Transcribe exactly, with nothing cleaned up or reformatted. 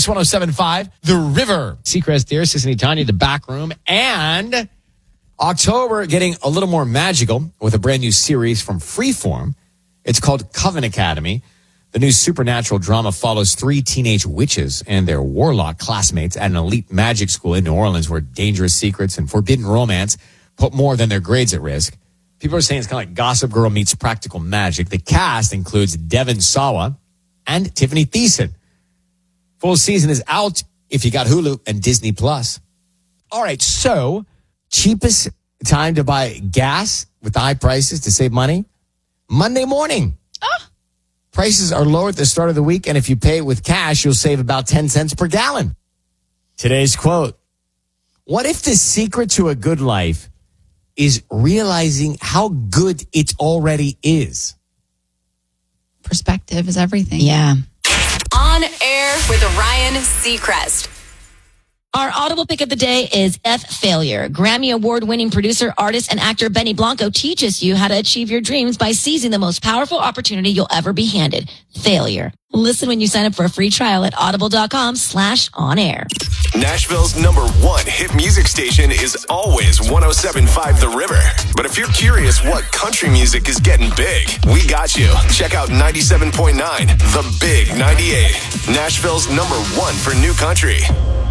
one oh seven point five, The River. Seacrest there, Sissany Tanya, The Back Room. And October getting a little more magical with a brand new series from Freeform. It's called Coven Academy. The new supernatural drama follows three teenage witches and their warlock classmates at an elite magic school in New Orleans where dangerous secrets and forbidden romance put more than their grades at risk. People are saying it's kind of like Gossip Girl meets Practical Magic. The cast includes Devon Sawa and Tiffany Thiessen. Full season is out if you got Hulu and Disney Plus. All right, so cheapest time to buy gas with the high prices to save money? Monday morning. Oh. Prices are lower at the start of the week, and if you pay with cash, you'll save about ten cents per gallon. Today's quote: what if the secret to a good life is realizing how good it already is? Perspective is everything. Yeah. On Air with Ryan Seacrest. Our Audible pick of the day is F Failure. Grammy Award-winning producer, artist, and actor Benny Blanco teaches you how to achieve your dreams by seizing the most powerful opportunity you'll ever be handed: failure. Listen when you sign up for a free trial at audible.com slash on air. Nashville's number one hit music station is always one oh seven point five The River. But if you're curious what country music is getting big, we got you. Check out ninety-seven point nine The Big ninety-eight, Nashville's number one for new country.